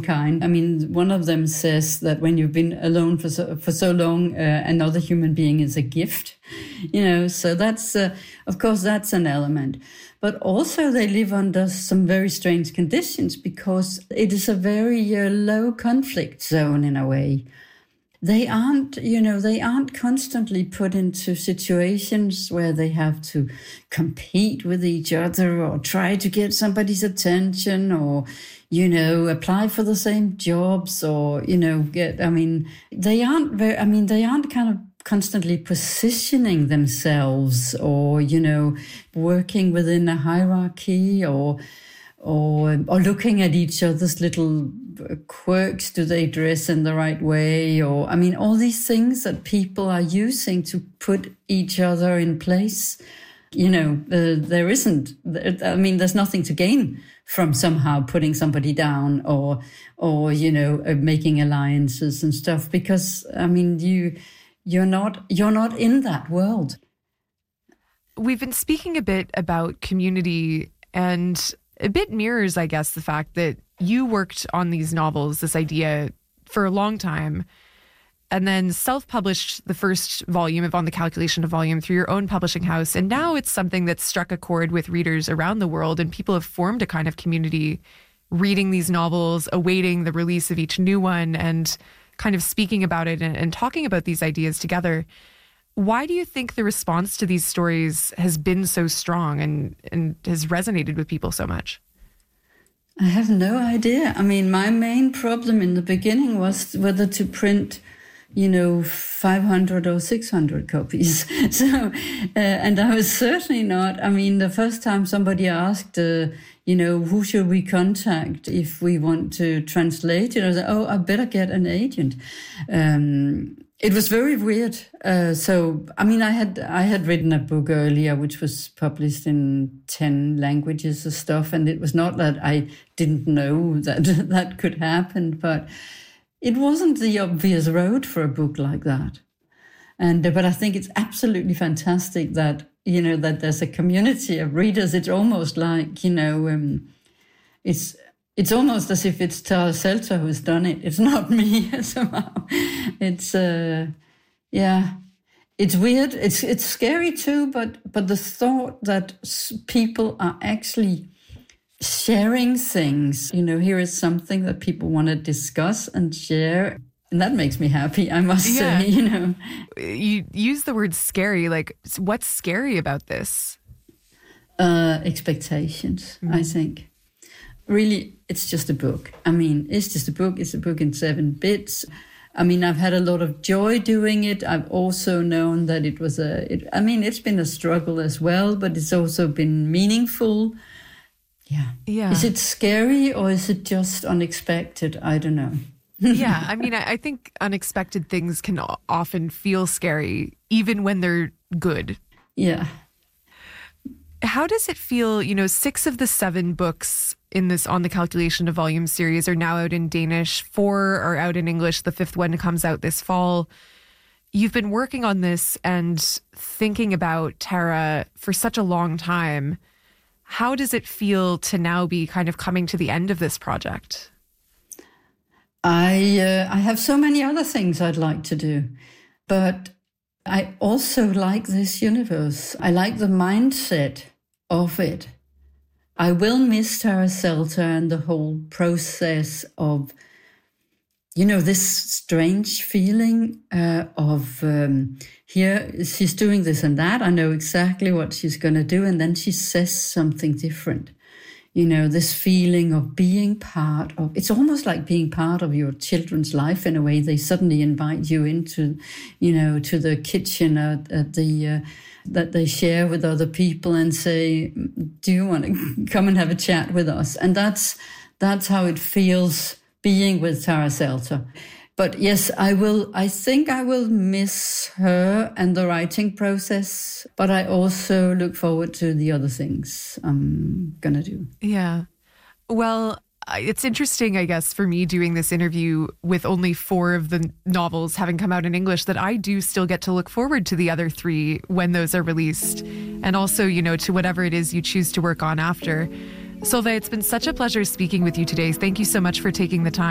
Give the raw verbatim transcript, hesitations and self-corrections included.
kind. I mean, one of them says that when you've been alone for so, for so long, uh, another human being is a gift, you know, so that's, uh, of course, that's an element. But also they live under some very strange conditions because it is a very uh, low conflict zone in a way. They aren't, you know, they aren't constantly put into situations where they have to compete with each other or try to get somebody's attention or, you know, apply for the same jobs or, you know, get, I mean, they aren't very, I mean, they aren't kind of constantly positioning themselves or, you know, working within a hierarchy or, or, or looking at each other's little quirks. Do they dress in the right way? Or, I mean, all these things that people are using to put each other in place. You know, uh, there isn't, I mean, there's nothing to gain from somehow putting somebody down or, or, you know, uh, making alliances and stuff because, I mean, you, you're not, you're not in that world. We've been speaking a bit about community and a bit mirrors, I guess, the fact that you worked on these novels, this idea, for a long time, and then self-published the first volume of On the Calculation of Volume through your own publishing house. And now it's something that's struck a chord with readers around the world, and people have formed a kind of community reading these novels, awaiting the release of each new one, and kind of speaking about it and, and talking about these ideas together. Why do you think the response to these stories has been so strong and, and has resonated with people so much? I have no idea. I mean, my main problem in the beginning was whether to print, you know, five hundred or six hundred copies. So, uh, and I was certainly not, I mean, the first time somebody asked, uh, you know, who should we contact if we want to translate it? I was like, oh, I better get an agent. Um, It was very weird. Uh, so, I mean, I had I had written a book earlier, which was published in ten languages or stuff, and it was not that I didn't know that that could happen, but it wasn't the obvious road for a book like that. And uh, but I think it's absolutely fantastic that, you know, that there's a community of readers. It's almost like, you know, um, it's. It's almost as if it's Tara Selter who's done it. It's not me somehow. It's, uh, yeah, it's weird. It's it's scary too, but but the thought that people are actually sharing things, you know, here is something that people want to discuss and share. And that makes me happy, I must yeah. say, you know. You use the word scary. Like, what's scary about this? Uh, expectations, mm-hmm. I think. Really, it's just a book. I mean, it's just a book. It's a book in seven bits. I mean, I've had a lot of joy doing it. I've also known that it was a, it, I mean, it's been a struggle as well, but it's also been meaningful. Yeah. Yeah. Is it scary or is it just unexpected? I don't know. Yeah. I mean, I, I think unexpected things can often feel scary, even when they're good. Yeah. How does it feel, you know, six of the seven books in this On the Calculation of Volume series are now out in Danish. Four are out in English. The fifth one comes out this fall. You've been working on this and thinking about Tara for such a long time. How does it feel to now be kind of coming to the end of this project? I uh, I have so many other things I'd like to do, but I also like this universe. I like the mindset of it. I will miss Tara Selter and the whole process of, you know, this strange feeling uh, of um, here she's doing this and that. I know exactly what she's going to do. And then she says something different. You know, this feeling of being part of, it's almost like being part of your children's life in a way. They suddenly invite you into, you know, to the kitchen at, at the, uh, that they share with other people and say, do you want to come and have a chat with us? And that's, that's how it feels being with Tara Selter. But yes, I will, I think I will miss her and the writing process, but I also look forward to the other things I'm going to do. Yeah. Well, it's interesting, I guess, for me doing this interview with only four of the novels having come out in English, that I do still get to look forward to the other three when those are released. And also, you know, to whatever it is you choose to work on after. Solveig, it's been such a pleasure speaking with you today. Thank you so much for taking the time.